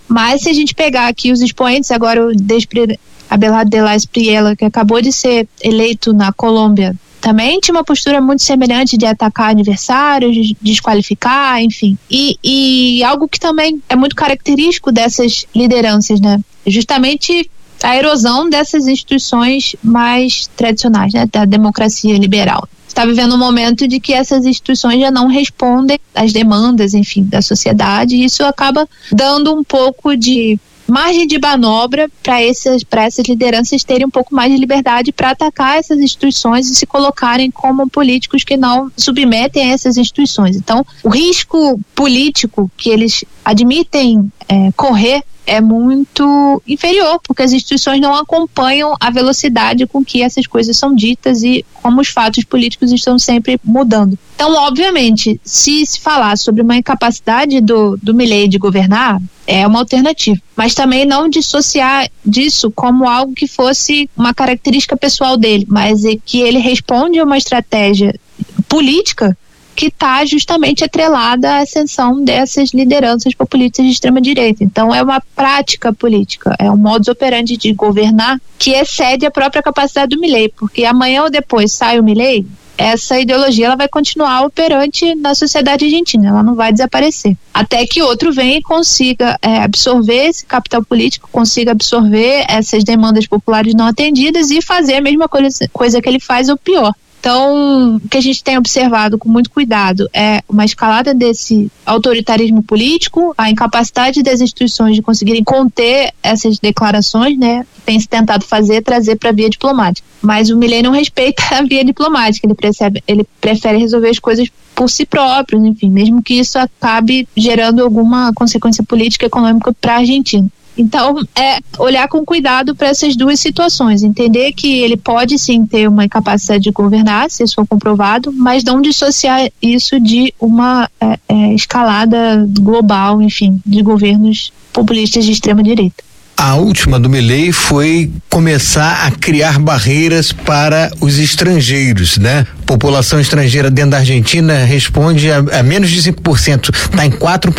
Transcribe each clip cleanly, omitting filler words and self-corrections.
Mas se a gente pegar aqui os expoentes, agora o Abelard de la Espriella, que acabou de ser eleito na Colômbia, também tinha uma postura muito semelhante de atacar adversários, de desqualificar, enfim. E algo que também é muito característico dessas lideranças, né? Justamente a erosão dessas instituições mais tradicionais, né? Da democracia liberal. Está vivendo um momento de que essas instituições já não respondem às demandas, enfim, da sociedade, e isso acaba dando um pouco de margem de manobra para essas lideranças terem um pouco mais de liberdade para atacar essas instituições e se colocarem como políticos que não submetem a essas instituições. Então, o risco político que eles admitem correr é muito inferior, porque as instituições não acompanham a velocidade com que essas coisas são ditas e como os fatos políticos estão sempre mudando. Então, obviamente, se falar sobre uma incapacidade do Milei de governar, é uma alternativa. Mas também não dissociar disso como algo que fosse uma característica pessoal dele, mas é que ele responde a uma estratégia política que está justamente atrelada à ascensão dessas lideranças populistas de extrema-direita. Então é uma prática política, é um modus operandi de governar que excede a própria capacidade do Milei, porque amanhã ou depois sai o Milei, essa ideologia ela vai continuar operante na sociedade argentina, ela não vai desaparecer. Até que outro venha e consiga absorver esse capital político, consiga absorver essas demandas populares não atendidas e fazer a mesma coisa que ele faz ou pior. Então, o que a gente tem observado com muito cuidado é uma escalada desse autoritarismo político, a incapacidade das instituições de conseguirem conter essas declarações, né? Tem se tentado trazer para a via diplomática. Mas o Milei não respeita a via diplomática, ele prefere resolver as coisas por si próprio, enfim, mesmo que isso acabe gerando alguma consequência política e econômica para a Argentina. Então, é olhar com cuidado para essas duas situações, entender que ele pode sim ter uma incapacidade de governar, se isso for comprovado, mas não dissociar isso de uma escalada global, enfim, de governos populistas de extrema direita. A última do Milei foi começar a criar barreiras para os estrangeiros, né? População estrangeira dentro da Argentina responde a menos de 5%, está em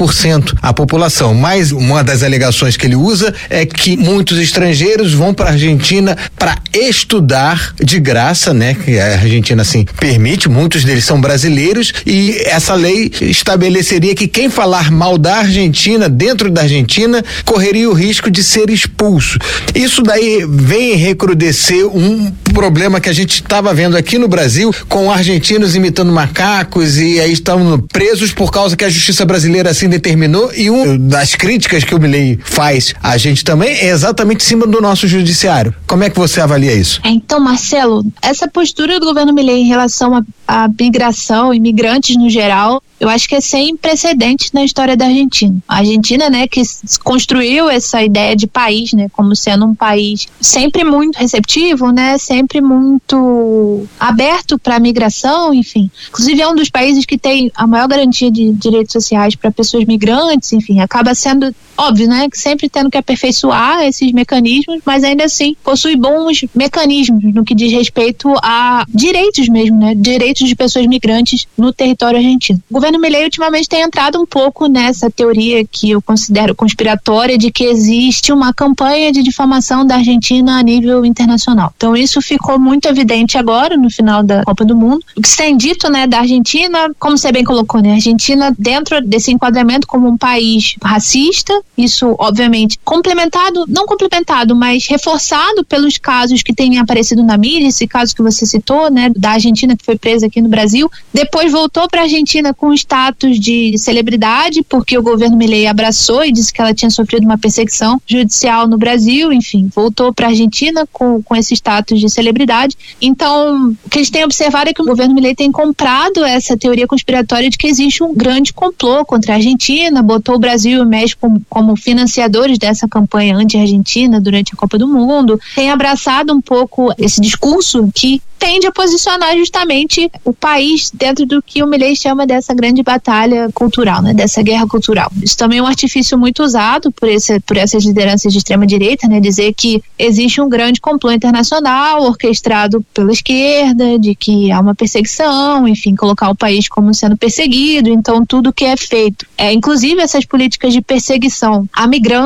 4% a população. Mas uma das alegações que ele usa é que muitos estrangeiros vão para a Argentina para estudar de graça, né? Que a Argentina assim permite, muitos deles são brasileiros e essa lei estabeleceria que quem falar mal da Argentina, dentro da Argentina, correria o risco de ser expulso. Isso daí vem recrudescer um problema que a gente estava vendo aqui no Brasil, com argentinos imitando macacos e aí estavam presos por causa que a justiça brasileira assim determinou, e uma das críticas que o Milei faz a gente também é exatamente em cima do nosso judiciário. Como é que você avalia isso? Então, Marcelo, essa postura do governo Milei em relação à migração, imigrantes no geral, eu acho que é sem precedentes na história da Argentina. A Argentina, né, que construiu essa ideia de país, né, como sendo um país sempre muito receptivo, né, sempre muito aberto para a migração, enfim. Inclusive é um dos países que tem a maior garantia de direitos sociais para pessoas migrantes, enfim, acaba sendo óbvio, né, que sempre tendo que aperfeiçoar esses mecanismos, mas ainda assim possui bons mecanismos no que diz respeito a direitos mesmo, né, direitos de pessoas migrantes no território argentino. O governo Milei ultimamente tem entrado um pouco nessa teoria que eu considero conspiratória de que existe uma campanha de difamação da Argentina a nível internacional. Então isso ficou muito evidente agora no final da Copa do Mundo. O que se tem dito, né, da Argentina, como você bem colocou, né, a Argentina dentro desse enquadramento como um país racista, isso obviamente não complementado, mas reforçado pelos casos que têm aparecido na mídia, esse caso que você citou, né, da Argentina que foi presa aqui no Brasil, depois voltou para a Argentina com status de celebridade, porque o governo Milei abraçou e disse que ela tinha sofrido uma perseguição judicial no Brasil, enfim, voltou para a Argentina com esse status de celebridade. Então, o que a gente tem observado é que o governo Milei tem comprado essa teoria conspiratória de que existe um grande complô contra a Argentina, botou o Brasil e o México como financiadores dessa campanha anti-Argentina durante a Copa do Mundo, tem abraçado um pouco esse discurso que tende a posicionar justamente o país dentro do que o Milei chama dessa grande batalha cultural, né, dessa guerra cultural. Isso também é um artifício muito usado por essas lideranças de extrema-direita, né, dizer que existe um grande complô internacional orquestrado pela esquerda, de que há uma perseguição, enfim, colocar o país como sendo perseguido, então tudo que é feito, inclusive essas políticas de perseguição a migrantes,